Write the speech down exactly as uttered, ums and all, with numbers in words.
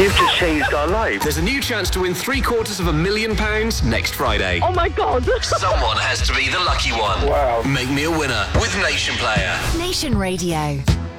You've just changed our lives. There's a new chance to win three quarters of a million pounds next Friday. Oh my God. Someone has to be the lucky one. Wow. Make me a winner with Nation Player. Nation Radio.